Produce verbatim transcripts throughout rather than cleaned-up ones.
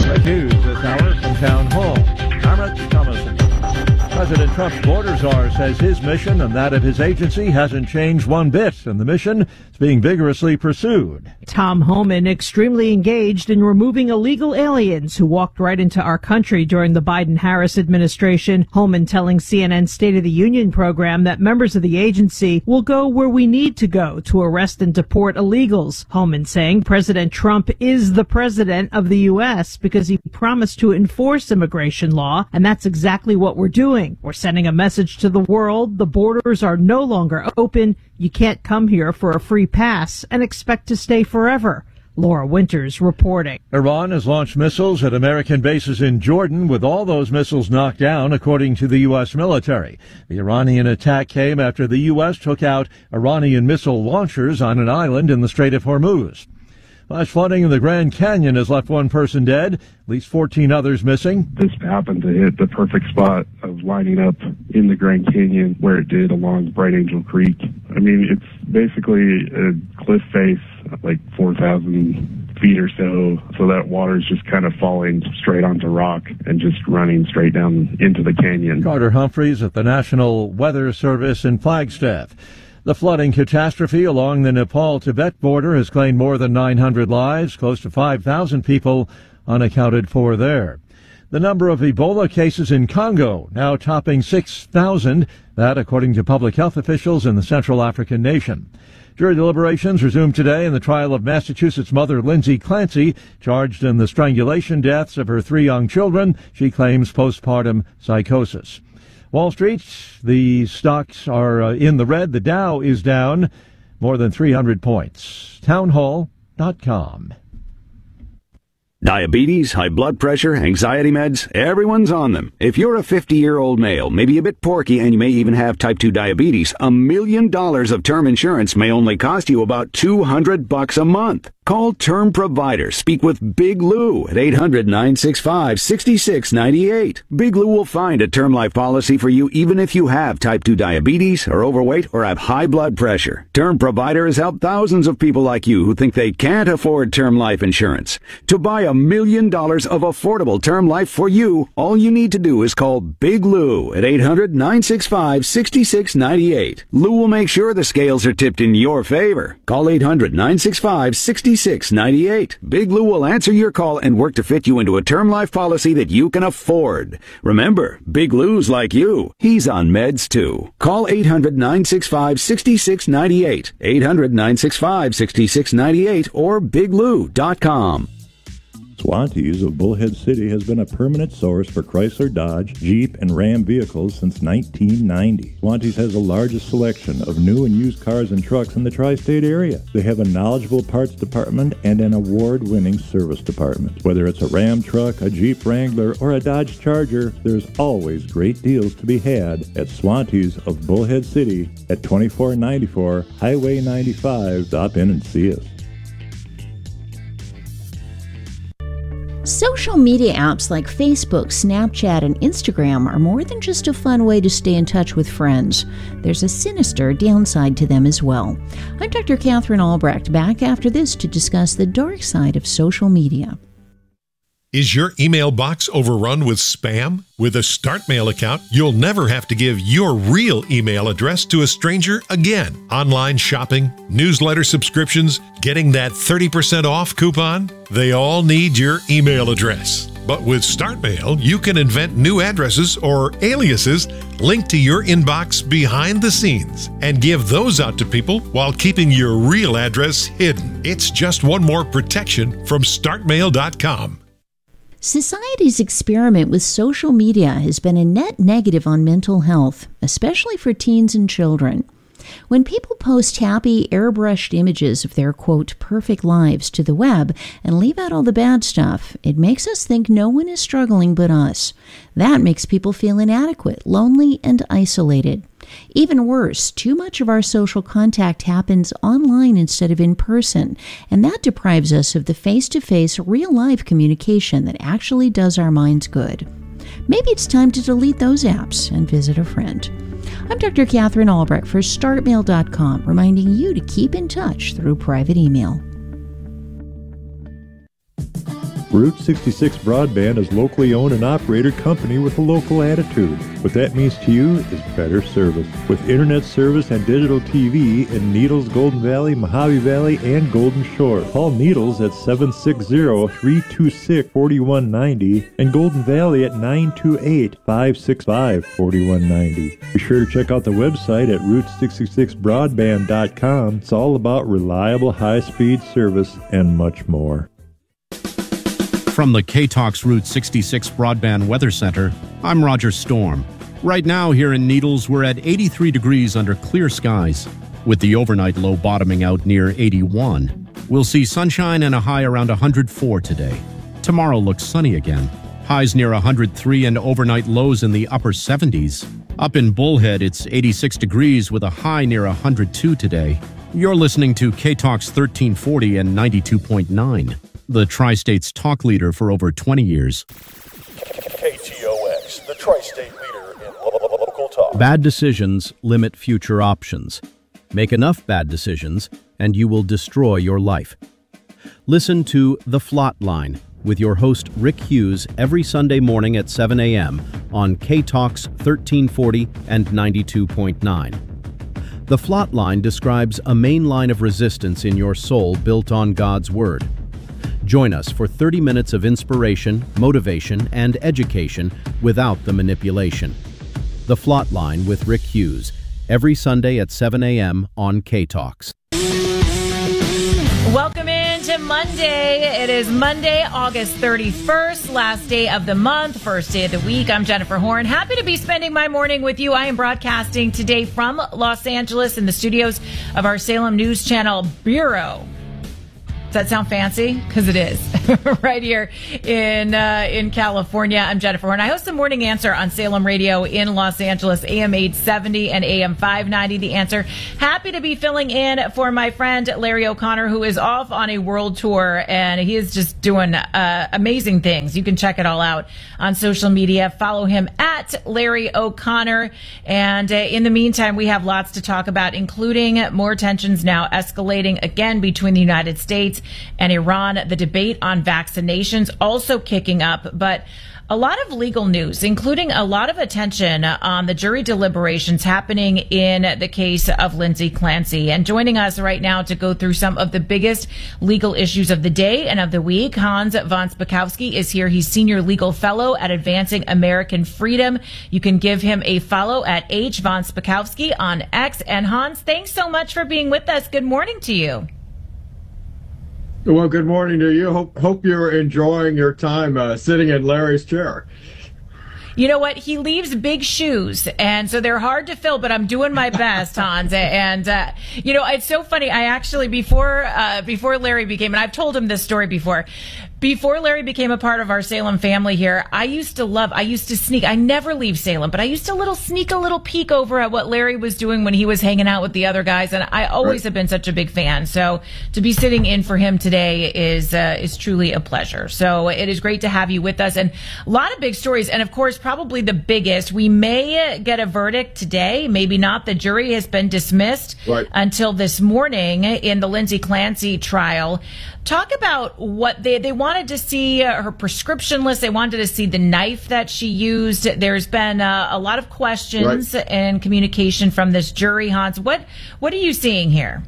News this hour from Town Hall. I'm Rich Thomason. President Trump's border czar says his mission and that of his agency hasn't changed one bit, and the mission is being vigorously pursued. Tom Homan extremely engaged in removing illegal aliens who walked right into our country during the Biden-Harris administration. Homan telling C N N's State of the Union program that members of the agency will go where we need to go to arrest and deport illegals. Homan saying President Trump is the president of the U S because he promised to enforce immigration law, and that's exactly what we're doing. We're sending a message to the world. The borders are no longer open. You can't come here for a free pass and expect to stay forever. Laura Winters reporting. Iran has launched missiles at American bases in Jordan, with all those missiles knocked down, according to the U S military. The Iranian attack came after the U S took out Iranian missile launchers on an island in the Strait of Hormuz. Flash flooding in the Grand Canyon has left one person dead, at least fourteen others missing. This happened to hit the perfect spot of lining up in the Grand Canyon where it did along Bright Angel Creek. I mean, it's basically a cliff face, like four thousand feet or so, so that water is just kind of falling straight onto rock and just running straight down into the canyon. Carter Humphreys at the National Weather Service in Flagstaff. The flooding catastrophe along the Nepal-Tibet border has claimed more than nine hundred lives, close to five thousand people unaccounted for there. The number of Ebola cases in Congo now topping six thousand, that according to public health officials in the Central African nation. Jury deliberations resumed today in the trial of Massachusetts mother Lindsay Clancy, charged in the strangulation deaths of her three young children. She claims postpartum psychosis. Wall Street, the stocks are uh, in the red. The Dow is down more than three hundred points. townhall dot com. Diabetes, high blood pressure, anxiety meds, everyone's on them. If you're a fifty-year-old male, maybe a bit porky, and you may even have type two diabetes, a million dollars of term insurance may only cost you about two hundred bucks a month. Call Term Provider. Speak with Big Lou at eight hundred, nine six five, six six nine eight. Big Lou will find a term life policy for you even if you have type two diabetes, are overweight, or have high blood pressure. Term Provider has helped thousands of people like you who think they can't afford term life insurance. To buy a million dollars of affordable term life for you, all you need to do is call Big Lou at eight hundred, nine six five, six six nine eight. Lou will make sure the scales are tipped in your favor. Call eight hundred, nine six five, six six nine eight. Big Lou will answer your call and work to fit you into a term life policy that you can afford. Remember, Big Lou's like you. He's on meds too. Call eight hundred, nine six five, six six nine eight, eight hundred, nine six five, six six nine eight, or big lou dot com. Swantees of Bullhead City has been a permanent source for Chrysler, Dodge, Jeep, and Ram vehicles since nineteen ninety. Swantees has the largest selection of new and used cars and trucks in the tri-state area. They have a knowledgeable parts department and an award-winning service department. Whether it's a Ram truck, a Jeep Wrangler, or a Dodge Charger, there's always great deals to be had at Swantees of Bullhead City at twenty-four ninety-four Highway ninety-five. Stop in and see us. Social media apps like Facebook, Snapchat, and Instagram are more than just a fun way to stay in touch with friends. There's a sinister downside to them as well. I'm Doctor Catherine Albrecht, back after this to discuss the dark side of social media. Is your email box overrun with spam? With a StartMail account, you'll never have to give your real email address to a stranger again. Online shopping, newsletter subscriptions, getting that thirty percent off coupon, they all need your email address. But with StartMail, you can invent new addresses or aliases linked to your inbox behind the scenes and give those out to people while keeping your real address hidden. It's just one more protection from start mail dot com. Society's experiment with social media has been a net negative on mental health, especially for teens and children. When people post happy, airbrushed images of their, quote, perfect lives to the web and leave out all the bad stuff, it makes us think no one is struggling but us. That makes people feel inadequate, lonely, and isolated. Even worse, too much of our social contact happens online instead of in person, and that deprives us of the face-to-face, real-life communication that actually does our minds good. Maybe it's time to delete those apps and visit a friend. I'm Doctor Catherine Albrecht for start mail dot com, reminding you to keep in touch through private email. Route sixty-six Broadband is locally owned and operated company with a local attitude. What that means to you is better service. With internet service and digital T V in Needles, Golden Valley, Mojave Valley, and Golden Shore. Call Needles at seven six zero, three two six, four one nine zero and Golden Valley at nine two eight, five six five, four one nine zero. Be sure to check out the website at route sixty-six broadband dot com. It's all about reliable high-speed service and much more. From the K-Talks Route sixty-six Broadband Weather Center, I'm Roger Storm. Right now here in Needles, we're at eighty-three degrees under clear skies, with the overnight low bottoming out near eighty-one. We'll see sunshine and a high around one hundred four today. Tomorrow looks sunny again. Highs near one hundred three and overnight lows in the upper seventies. Up in Bullhead, it's eighty-six degrees with a high near one hundred two today. You're listening to K-Talks thirteen forty and ninety-two point nine. The Tri-State's talk leader for over twenty years. K T O X, the Tri-State leader in lo- local talk. Bad decisions limit future options. Make enough bad decisions, and you will destroy your life. Listen to The Flot Line with your host Rick Hughes every Sunday morning at seven a.m. on K-Talks thirteen forty and ninety-two point nine. The Flot Line describes a main line of resistance in your soul built on God's Word. Join us for thirty minutes of inspiration, motivation, and education without the manipulation. The Flot Line with Rick Hughes, every Sunday at seven a.m. on K-Talks. Welcome into Monday. It is Monday, August thirty-first, last day of the month, first day of the week. I'm Jennifer Horn. Happy to be spending my morning with you. I am broadcasting today from Los Angeles in the studios of our Salem News Channel Bureau. Does that sound fancy? Because it is. Right here in uh, in California. I'm Jennifer Horn. I host the Morning Answer on Salem Radio in Los Angeles, A M eight seventy and A M five ninety. The Answer. Happy to be filling in for my friend Larry O'Connor, who is off on a world tour, and he is just doing uh, amazing things. You can check it all out on social media. Follow him at Larry O'Connor. And uh, in the meantime, we have lots to talk about, including more tensions now escalating again between the United States and Iran. The debate on vaccinations also kicking up, but a lot of legal news, including a lot of attention on the jury deliberations happening in the case of Lindsay Clancy. And joining us right now to go through some of the biggest legal issues of the day and of the week, Hans von Spakovsky is here. He's Senior Legal Fellow at Advancing American Freedom. You can give him a follow at H von Spakovsky on X. And Hans, thanks so much for being with us. Good morning to you. Well, good morning to you. Hope hope you're enjoying your time uh, sitting in Larry's chair. You know what? He leaves big shoes, and so they're hard to fill, but I'm doing my best, Hans. And, uh, you know, it's so funny. I actually, before uh, before Larry became, and I've told him this story before, before Larry became a part of our Salem family here, I used to love, I used to sneak, I never leave Salem, but I used to little sneak a little peek over at what Larry was doing when he was hanging out with the other guys, and I always right. have been such a big fan. So to be sitting in for him today is uh, is truly a pleasure. So it is great to have you with us, and a lot of big stories, and of course, probably the biggest, we may get a verdict today, maybe not. The jury has been dismissed right. until this morning in the Lindsay Clancy trial. Talk about what they, they wanted to see, uh, her prescription list. They wanted to see the knife that she used. There's been uh, a lot of questions right. and communication from this jury. Hans, what, what are you seeing here?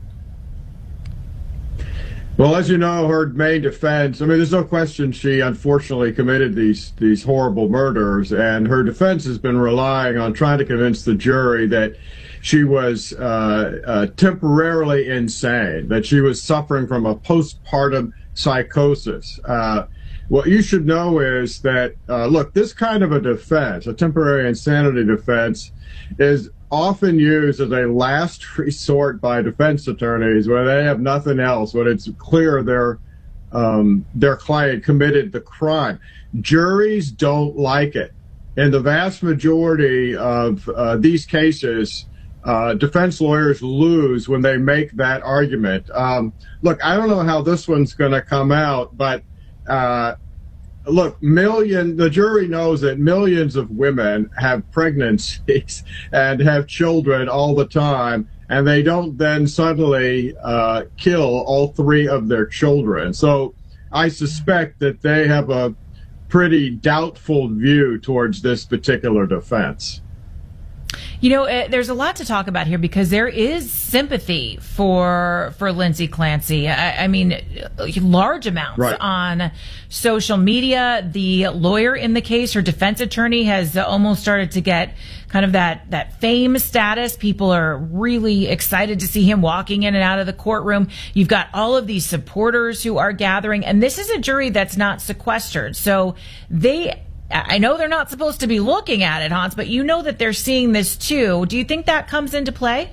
Well, as you know, her main defense, I mean, there's no question she unfortunately committed these these horrible murders, and her defense has been relying on trying to convince the jury that she was uh, uh, temporarily insane, that she was suffering from a postpartum psychosis. Uh, what you should know is that, uh, look, this kind of a defense, a temporary insanity defense, is often used as a last resort by defense attorneys where they have nothing else, when it's clear their um, their client committed the crime. Juries don't like it. In the vast majority of uh, these cases, uh, defense lawyers lose when they make that argument. Um, look, I don't know how this one's going to come out, but uh, Look, million. The jury knows that millions of women have pregnancies and have children all the time, and they don't then suddenly uh, kill all three of their children. So I suspect that they have a pretty doubtful view towards this particular defense. You know, uh, there's a lot to talk about here because there is sympathy for for Lindsay Clancy. I, I mean, large amounts right. on social media. The lawyer in the case, her defense attorney, has almost started to get kind of that that fame status. People are really excited to see him walking in and out of the courtroom. You've got all of these supporters who are gathering, and this is a jury that's not sequestered. So they... I know they're not supposed to be looking at it, Hans, but you know that they're seeing this too. Do you think that comes into play?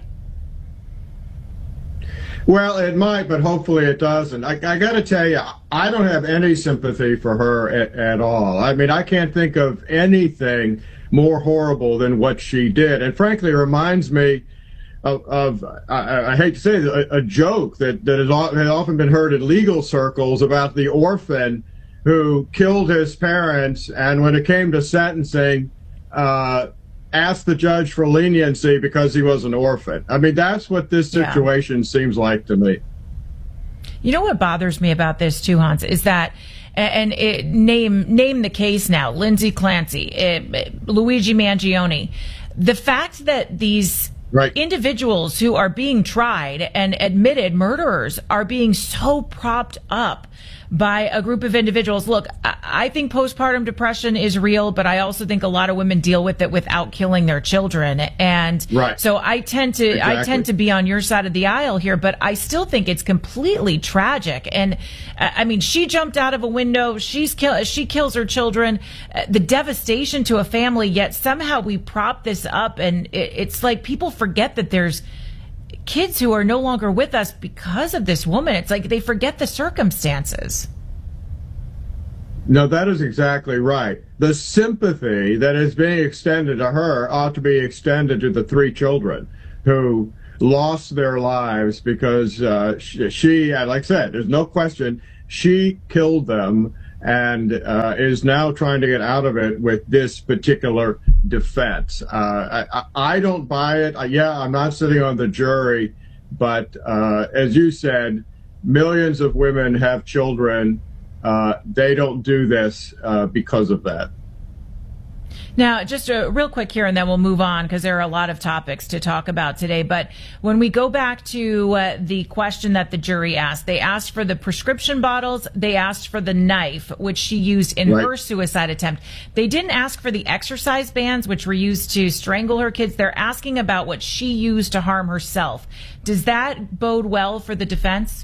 Well, it might, but hopefully it doesn't. I, I got to tell you, I don't have any sympathy for her at, at all. I mean, I can't think of anything more horrible than what she did. And frankly, it reminds me of, of I, I hate to say it, a, a joke that, that has often been heard in legal circles about the orphan who killed his parents, and when it came to sentencing, uh, asked the judge for leniency because he was an orphan. I mean, that's what this situation yeah. seems like to me. You know what bothers me about this too, Hans, is that, and it, name name the case now, Lindsay Clancy, it, Luigi Mangione, the fact that these Right. individuals who are being tried and admitted murderers are being so propped up by a group of individuals. Look, I think postpartum depression is real, but I also think a lot of women deal with it without killing their children. And right. so I tend to, exactly. I tend to be on your side of the aisle here, but I still think it's completely tragic. And I mean, she jumped out of a window. She's kill, she kills her children, the devastation to a family, yet somehow we prop this up. And it, it's like people forget that there's kids who are no longer with us because of this woman. It's like they forget the circumstances. No, that is exactly right. The sympathy that is being extended to her ought to be extended to the three children who lost their lives because uh, she, she, like I said, there's no question, she killed them and uh, is now trying to get out of it with this particular defense. Uh, I, I don't buy it. Uh, yeah, I'm not sitting on the jury, but uh, as you said, millions of women have children. Uh, they don't do this uh, because of that. Now, just a real quick here, and then we'll move on because there are a lot of topics to talk about today. But when we go back to uh, the question that the jury asked, they asked for the prescription bottles. They asked for the knife, which she used in right. her suicide attempt. They didn't ask for the exercise bands, which were used to strangle her kids. They're asking about what she used to harm herself. Does that bode well for the defense?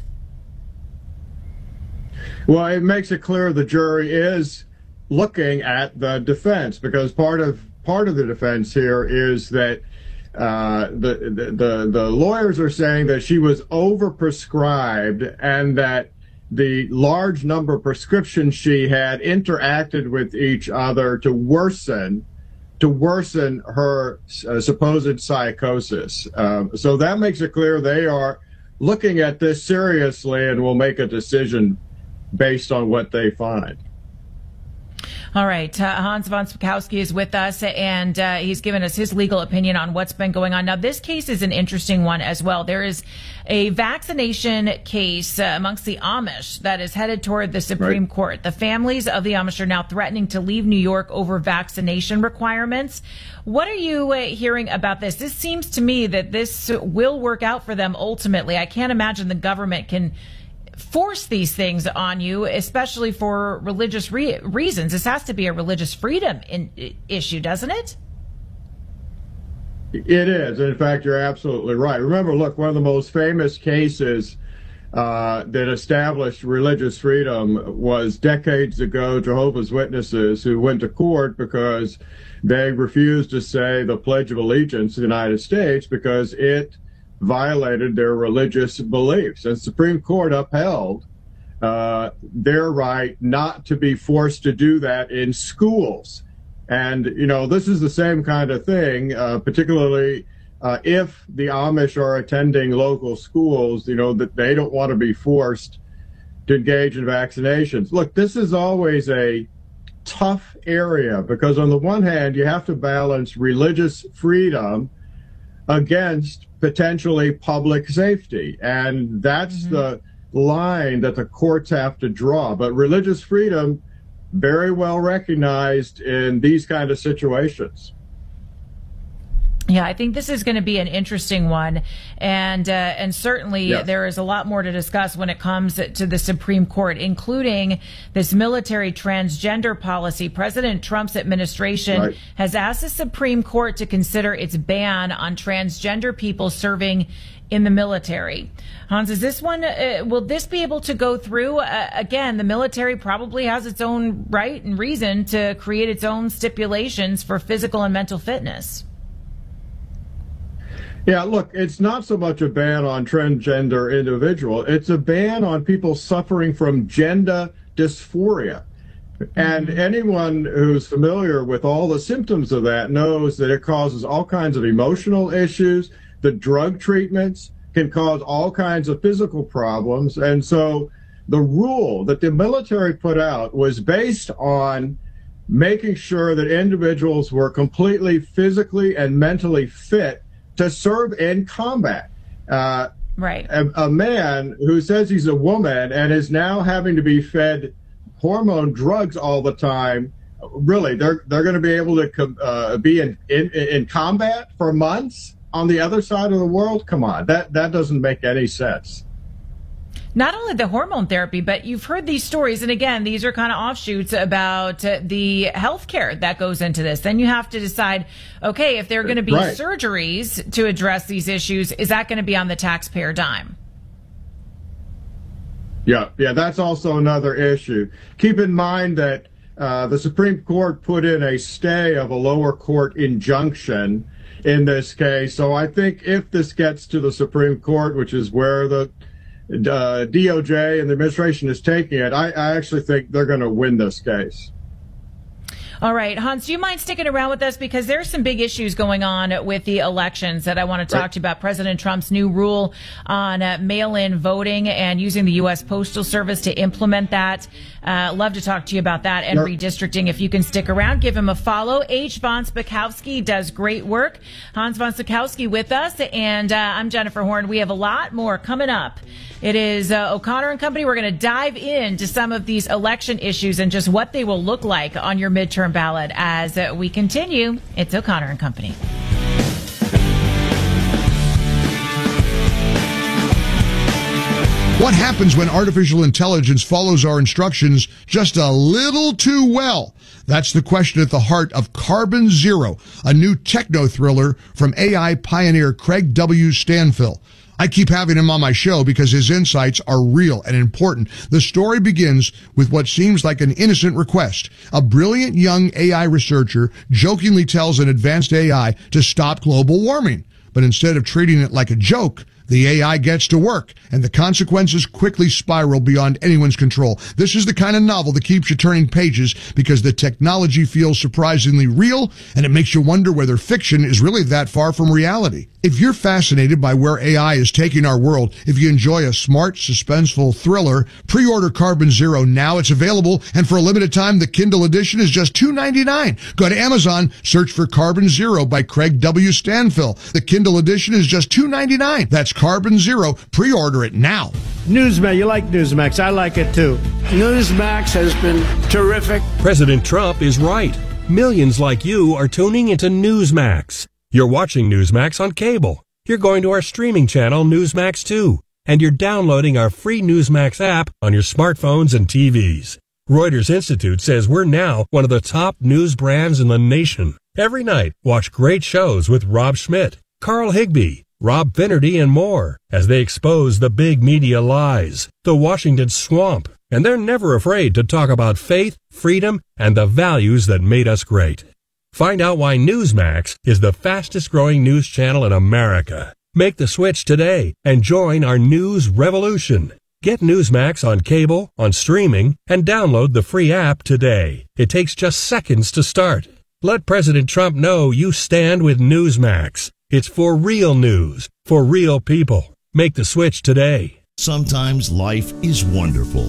Well, it makes it clear the jury is looking at the defense, because part of part of the defense here is that uh, the, the the the lawyers are saying that she was overprescribed and that the large number of prescriptions she had interacted with each other to worsen to worsen her uh, supposed psychosis. Um, so that makes it clear they are looking at this seriously and will make a decision based on what they find. All right. Uh, Hans von Spakovsky is with us, and uh, he's given us his legal opinion on what's been going on. Now, this case is an interesting one as well. There is a vaccination case uh, amongst the Amish that is headed toward the Supreme right. Court. The families of the Amish are now threatening to leave New York over vaccination requirements. What are you uh, hearing about this? This seems to me that this will work out for them ultimately. I can't imagine the government can force these things on you, especially for religious re- reasons. This has to be a religious freedom in, issue, doesn't it? It is. In fact, you're absolutely right. Remember, look, one of the most famous cases uh, that established religious freedom was decades ago Jehovah's Witnesses, who went to court because they refused to say the Pledge of Allegiance to the United States because it violated their religious beliefs. And the Supreme Court upheld uh, their right not to be forced to do that in schools. And, you know, this is the same kind of thing, uh, particularly uh, if the Amish are attending local schools, you know, that they don't want to be forced to engage in vaccinations. Look, this is always a tough area because on the one hand, you have to balance religious freedom against potentially public safety. And that's mm-hmm. the line that the courts have to draw. But religious freedom, very well recognized in these kind of situations. Yeah, I think this is going to be an interesting one, and uh, and certainly yes. there is a lot more to discuss when it comes to the Supreme Court, including this military transgender policy. President Trump's administration right. has asked the Supreme Court to consider its ban on transgender people serving in the military. Hans, is this one, uh, will this be able to go through? Uh, again, the military probably has its own right and reason to create its own stipulations for physical and mental fitness. Yeah, look, it's not so much a ban on transgender individual. It's a ban on people suffering from gender dysphoria. And anyone who's familiar with all the symptoms of that knows that it causes all kinds of emotional issues. The drug treatments can cause all kinds of physical problems. And so the rule that the military put out was based on making sure that individuals were completely physically and mentally fit to serve in combat. Uh, right. A, a man who says he's a woman and is now having to be fed hormone drugs all the time, really, they're they're going to be able to uh, be in, in in combat for months on the other side of the world? Come on, that that doesn't make any sense. Not only the hormone therapy, but you've heard these stories. And again, these are kind of offshoots about uh, the health care that goes into this. Then you have to decide, okay, if there are going to be right. surgeries to address these issues, is that going to be on the taxpayer dime? Yeah, yeah, that's also another issue. Keep in mind that uh, the Supreme Court put in a stay of a lower court injunction in this case. So I think if this gets to the Supreme Court, which is where the Uh, D O J and the administration is taking it, I, I actually think they're going to win this case. All right, Hans, do you mind sticking around with us? Because there's some big issues going on with the elections that I want to talk right. to you about. President Trump's new rule on uh, mail-in voting and using the U S Postal Service to implement that. Uh, love to talk to you about that and yep. redistricting. If you can stick around, give him a follow. H. von Spakovsky does great work. Hans von Spakovsky with us, and uh, I'm Jennifer Horn. We have a lot more coming up. It is uh, O'Connor and Company. We're going to dive into some of these election issues and just what they will look like on your midterm ballot as uh, we continue. It's O'Connor and Company. What happens when artificial intelligence follows our instructions just a little too well? That's the question at the heart of Carbon Zero, a new techno thriller from A I pioneer Craig W. Stanfill. I keep having him on my show because his insights are real and important. The story begins with what seems like an innocent request. A brilliant young A I researcher jokingly tells an advanced A I to stop global warming. But instead of treating it like a joke, the A I gets to work, and the consequences quickly spiral beyond anyone's control. This is the kind of novel that keeps you turning pages because the technology feels surprisingly real, and it makes you wonder whether fiction is really that far from reality. If you're fascinated by where A I is taking our world, if you enjoy a smart, suspenseful thriller, pre-order Carbon Zero now. It's available, and for a limited time, the Kindle edition is just two ninety-nine. Go to Amazon, search for Carbon Zero by Craig W. Stanfill. The Kindle edition is just two ninety-nine. That's Carbon Zero. Pre-order it now. Newsmax, you like Newsmax. I like it too. Newsmax has been terrific. President Trump is right. Millions like you are tuning into Newsmax. You're watching Newsmax on cable. You're going to our streaming channel, Newsmax two. And you're downloading our free Newsmax app on your smartphones and T Vs. Reuters Institute says we're now one of the top news brands in the nation. Every night, watch great shows with Rob Schmidt, Carl Higbee, Rob Finnerty, and more as they expose the big media lies, the Washington swamp, and they're never afraid to talk about faith, freedom, and the values that made us great. Find out why Newsmax is the fastest growing news channel in America. Make the switch today and join our news revolution. Get Newsmax on cable, on streaming, and download the free app today. It takes just seconds to start. Let President Trump know you stand with Newsmax. It's for real news, for real people. Make the switch today. Sometimes life is wonderful,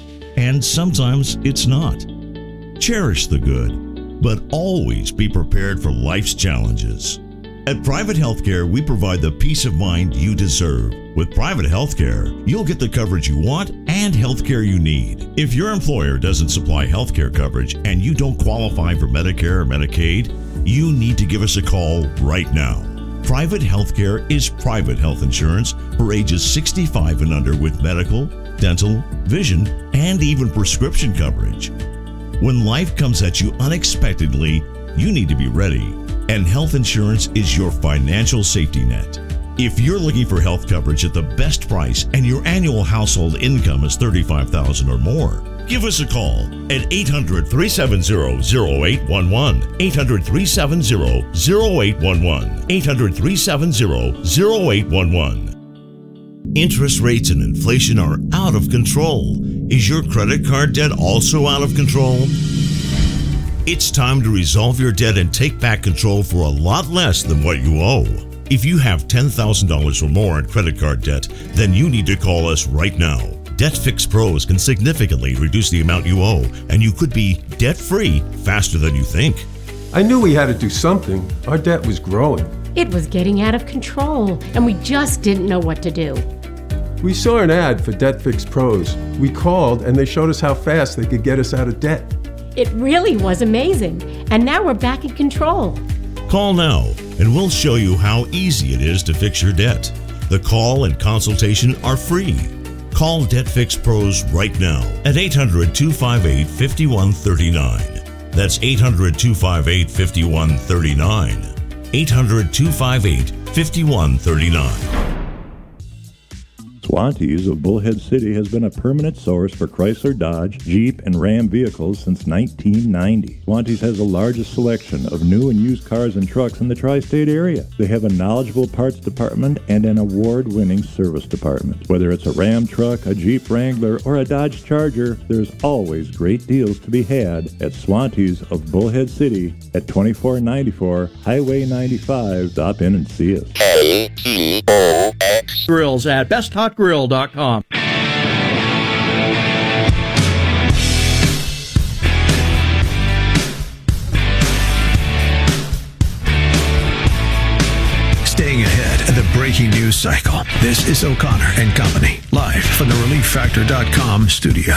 and sometimes it's not. Cherish the good, but always be prepared for life's challenges. At Private Healthcare, we provide the peace of mind you deserve. With Private Healthcare, you'll get the coverage you want and healthcare you need. If your employer doesn't supply healthcare coverage and you don't qualify for Medicare or Medicaid, you need to give us a call right now. Private Healthcare is private health insurance for ages sixty-five and under with medical, dental, vision, and even prescription coverage. When life comes at you unexpectedly, you need to be ready. And health insurance is your financial safety net. If you're looking for health coverage at the best price and your annual household income is thirty-five thousand dollars or more, give us a call at eight hundred, three seven zero, zero eight one one, eight hundred, three seven zero, zero eight one one, eight hundred, three seven zero, zero eight one one. Interest rates and inflation are out of control. Is your credit card debt also out of control? It's time to resolve your debt and take back control for a lot less than what you owe. If you have ten thousand dollars or more in credit card debt, then you need to call us right now. Debt Fix Pros can significantly reduce the amount you owe, and you could be debt-free faster than you think. I knew we had to do something. Our debt was growing. It was getting out of control, and we just didn't know what to do. We saw an ad for Debt Fix Pros. We called, and they showed us how fast they could get us out of debt. It really was amazing, and now we're back in control. Call now, and we'll show you how easy it is to fix your debt. The call and consultation are free. Call Debt Fix Pros right now at eight hundred, two five eight, five one three nine. That's eight hundred, two five eight, five one three nine. eight hundred, two five eight, five one three nine. Swantees of Bullhead City has been a permanent source for Chrysler, Dodge, Jeep, and Ram vehicles since nineteen ninety. Swantees has the largest selection of new and used cars and trucks in the tri-state area. They have a knowledgeable parts department and an award-winning service department. Whether it's a Ram truck, a Jeep Wrangler, or a Dodge Charger, there's always great deals to be had at Swantees of Bullhead City at twenty-four ninety-four Highway ninety-five. Stop in and see us. L E O X Grills at best hot grill dot com. Staying ahead of the breaking news cycle. This is O'Connor and Company, live from the relief factor dot com studio.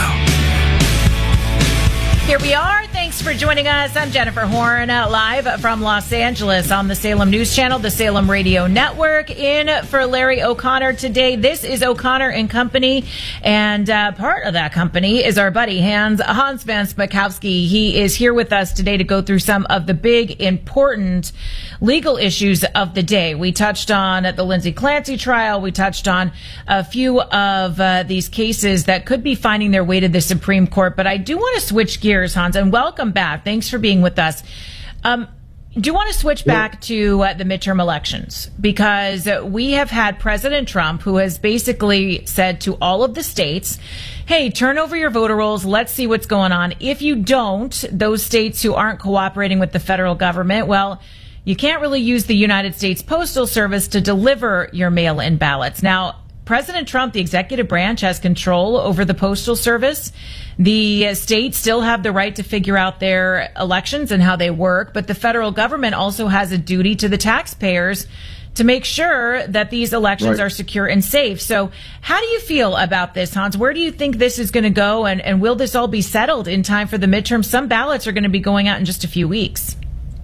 Here we are. Thanks for joining us. I'm Jennifer Horn, uh, live from Los Angeles on the Salem News Channel, the Salem Radio Network. In for Larry O'Connor today. This is O'Connor and Company, and uh, part of that company is our buddy Hans Hans Van Spakovsky. He is here with us today to go through some of the big, important legal issues of the day. We touched on the Lindsay Clancy trial. We touched on a few of uh, these cases that could be finding their way to the Supreme Court. But I do want to switch gears, Hans, and welcome back. Thanks for being with us. Um, do you want to switch back to uh, the midterm elections? Because uh, we have had President Trump, who has basically said to all of the states, hey, turn over your voter rolls. Let's see what's going on. If you don't, those states who aren't cooperating with the federal government, well, you can't really use the United States Postal Service to deliver your mail-in ballots. Now, President Trump, the executive branch, has control over the Postal Service. The states still have the right to figure out their elections and how they work, but the federal government also has a duty to the taxpayers to make sure that these elections Right. are secure and safe. So how do you feel about this, Hans? Where do you think this is going to go, and, and will this all be settled in time for the midterm? Some ballots are going to be going out in just a few weeks.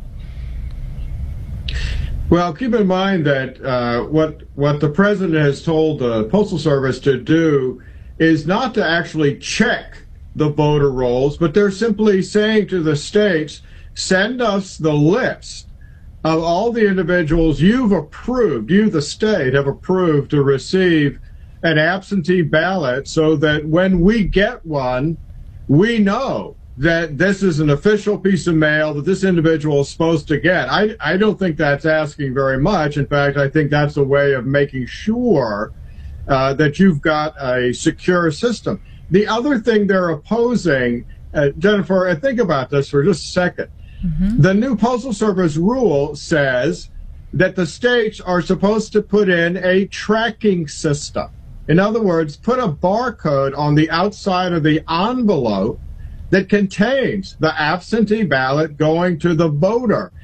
Well, keep in mind that uh, what what the president has told the Postal Service to do is not to actually check the voter rolls, but they're simply saying to the states, send us the list of all the individuals you've approved, you, the state, have approved to receive an absentee ballot so that when we get one, we know that this is an official piece of mail that this individual is supposed to get. I, I don't think that's asking very much. In fact, I think that's a way of making sure uh, that you've got a secure system. The other thing they're opposing, uh, Jennifer, uh, think about this for just a second. Mm-hmm. The new Postal Service rule says that the states are supposed to put in a tracking system. In other words, put a barcode on the outside of the envelope that contains the absentee ballot going to the voter.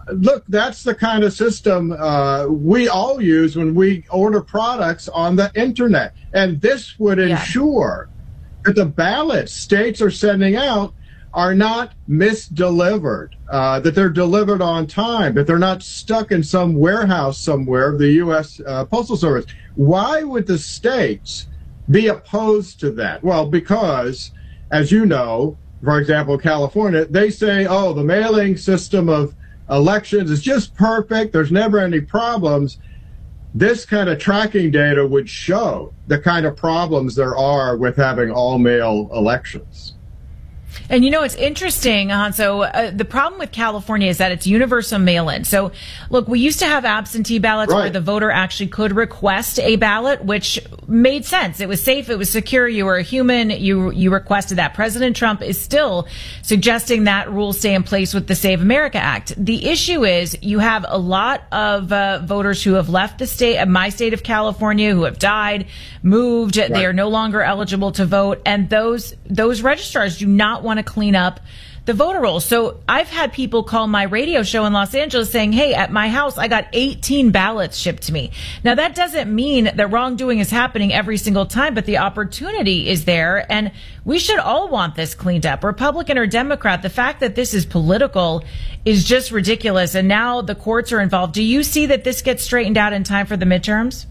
look, that's the kind of system uh, we all use when we order products on the internet. And this would ensure yeah. that the ballots states are sending out are not misdelivered, uh, that they're delivered on time, that they're not stuck in some warehouse somewhere of the U S Uh, Postal Service. Why would the states be opposed to that? Well, because, as you know, for example, California, they say, oh, the mailing system of elections is just perfect. There's never any problems. This kind of tracking data would show the kind of problems there are with having all-mail elections. And you know, it's interesting, Hanso, uh, the problem with California is that it's universal mail-in. So, look, we used to have absentee ballots right. where the voter actually could request a ballot, which made sense. It was safe. It was secure. You were a human. You you requested that. President Trump is still suggesting that rules stay in place with the Save America Act. The issue is you have a lot of uh, voters who have left the state, uh, my state of California, who have died, moved. Right. They are no longer eligible to vote. And those those registrars do not want to clean up the voter rolls. So I've had people call my radio show in Los Angeles saying, hey, at my house, I got eighteen ballots shipped to me. Now, that doesn't mean that wrongdoing is happening every single time, but the opportunity is there. And we should all want this cleaned up, Republican or Democrat. The fact that this is political is just ridiculous. And now the courts are involved. Do you see that this gets straightened out in time for the midterms?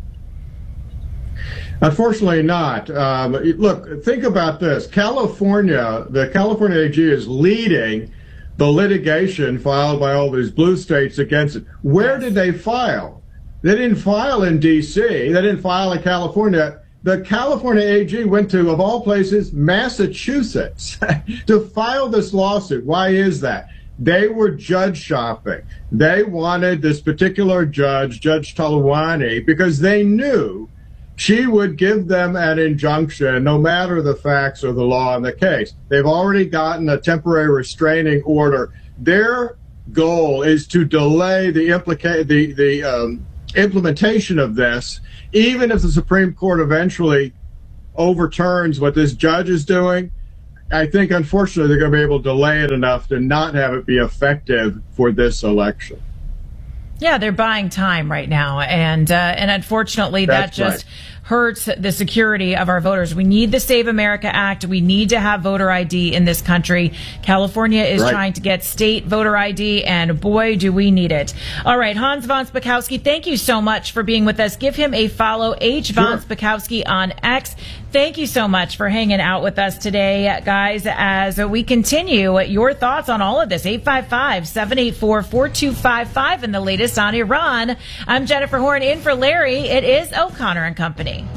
Unfortunately not. Um, look, think about this. California, the California A G is leading the litigation filed by all these blue states against it. Where did they file? They didn't file in D C. They didn't file in California. The California A G went to, of all places, Massachusetts to file this lawsuit. Why is that? They were judge shopping. They wanted this particular judge, Judge Talawani, because they knew she would give them an injunction no matter the facts or the law in the case. They've already gotten a temporary restraining order. Their goal is to delay the, implica- the, the um, implementation of this, even if the Supreme Court eventually overturns what this judge is doing. I think, unfortunately, they're going to be able to delay it enough to not have it be effective for this election. Yeah, they're buying time right now, and uh, and unfortunately, That's that just right. hurts the security of our voters. We need the Save America Act. We need to have voter I D in this country. California is right. trying to get state voter I D, and boy, do we need it. All right, Hans von Spakovsky, thank you so much for being with us. Give him a follow, H. Sure. Von Spakovsky on X. Thank you so much for hanging out with us today, guys, as we continue your thoughts on all of this. eight five five, seven eight four, four two five five and the latest on Iran. I'm Jennifer Horn in for Larry. It is O'Connor and Company.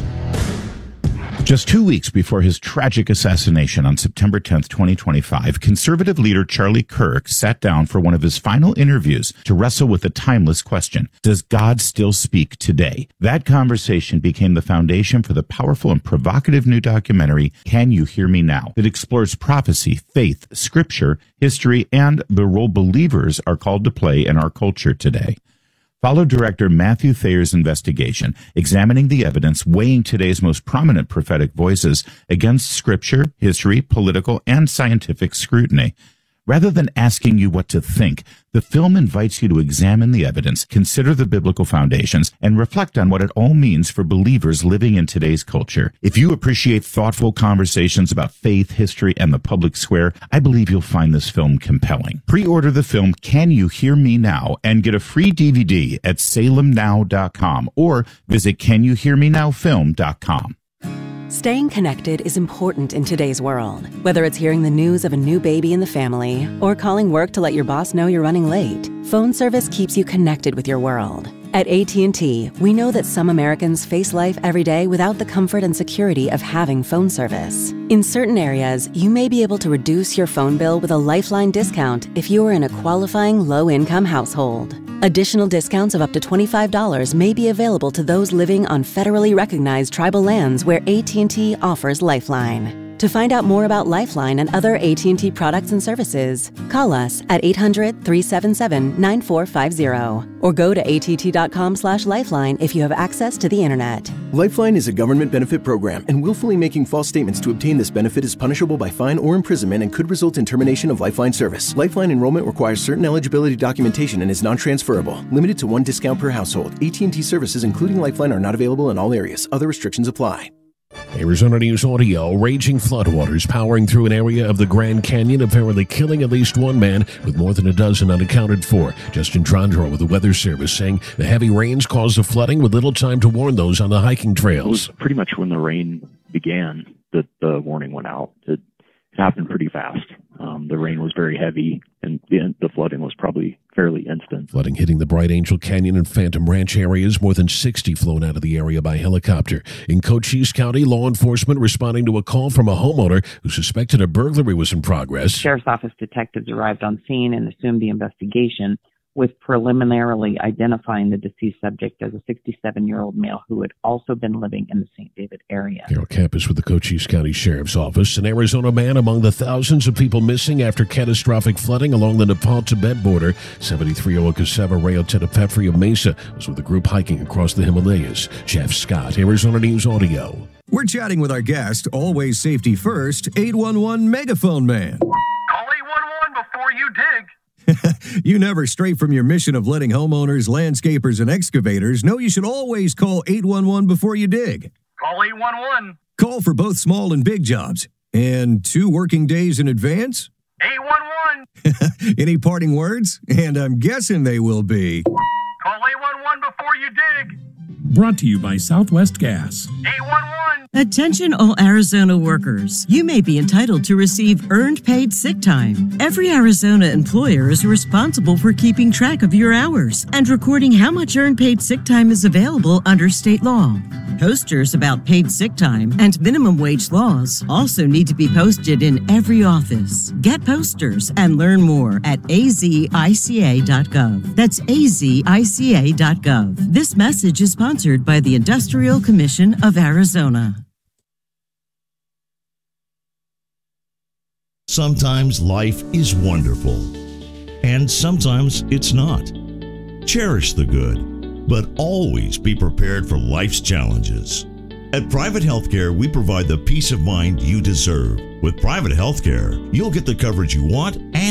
Just two weeks before his tragic assassination on September tenth, twenty twenty-five, conservative leader Charlie Kirk sat down for one of his final interviews to wrestle with the timeless question, does God still speak today? That conversation became the foundation for the powerful and provocative new documentary, Can You Hear Me Now?, that explores prophecy, faith, scripture, history, and the role believers are called to play in our culture today. Follow director Matthew Thayer's investigation, examining the evidence, weighing today's most prominent prophetic voices against scripture, history, political, and scientific scrutiny. Rather than asking you what to think, the film invites you to examine the evidence, consider the biblical foundations, and reflect on what it all means for believers living in today's culture. If you appreciate thoughtful conversations about faith, history, and the public square, I believe you'll find this film compelling. Pre-order the film Can You Hear Me Now? And get a free D V D at salem now dot com or visit can you hear me now film dot com. Staying connected is important in today's world. Whether it's hearing the news of a new baby in the family or calling work to let your boss know you're running late, phone service keeps you connected with your world. At A T and T, we know that some Americans face life every day without the comfort and security of having phone service. In certain areas, you may be able to reduce your phone bill with a Lifeline discount if you are in a qualifying low-income household. Additional discounts of up to twenty-five dollars may be available to those living on federally recognized tribal lands where A T and T offers Lifeline. To find out more about Lifeline and other A T and T products and services, call us at eight hundred, three seven seven, nine four five zero or go to A T T dot com slash lifeline if you have access to the internet. Lifeline is a government benefit program, and willfully making false statements to obtain this benefit is punishable by fine or imprisonment and could result in termination of Lifeline service. Lifeline enrollment requires certain eligibility documentation and is non-transferable. Limited to one discount per household. A T and T services, including Lifeline, are not available in all areas. Other restrictions apply. Arizona News Audio. Raging floodwaters powering through an area of the Grand Canyon, apparently killing at least one man, with more than a dozen unaccounted for. Justin Trondro with the Weather Service saying the heavy rains caused the flooding with little time to warn those on the hiking trails. It was pretty much when the rain began that the warning went out. It, it happened pretty fast. Um, the rain was very heavy, and the, the flooding was probably fairly instant. Flooding hitting the Bright Angel Canyon and Phantom Ranch areas, more than sixty flown out of the area by helicopter. In Cochise County, law enforcement responding to a call from a homeowner who suspected a burglary was in progress. Sheriff's Office detectives arrived on scene and assumed the investigation, with preliminarily identifying the deceased subject as a sixty-seven-year-old male who had also been living in the Saint David area. Carol Campus with the Cochise County Sheriff's Office. An Arizona man among the thousands of people missing after catastrophic flooding along the Nepal-Tibet border. seventy-three-year-old Kaseva Rayo Tedapefri of Mesa was with the group hiking across the Himalayas. Jeff Scott, Arizona News Audio. We're chatting with our guest, always safety first, eight one one Megaphone Man. Call eight one one before you dig. You never stray from your mission of letting homeowners, landscapers, and excavators know you should always call eight one one before you dig. Call eight one one. Call for both small and big jobs. And two working days in advance? eight one one. Any parting words? And I'm guessing they will be... Call eight one one before you dig. Brought to you by Southwest Gas. eight one one. Attention all Arizona workers. You may be entitled to receive earned paid sick time. Every Arizona employer is responsible for keeping track of your hours and recording how much earned paid sick time is available under state law. Posters about paid sick time and minimum wage laws also need to be posted in every office. Get posters and learn more at A Z I C A dot gov. That's A Z I C A dot gov. This message is sponsored by the Industrial Commission of Arizona. Sometimes life is wonderful, and sometimes it's not. Cherish the good, but always be prepared for life's challenges. At Private Healthcare, we provide the peace of mind you deserve. With private healthcare, you'll get the coverage you want and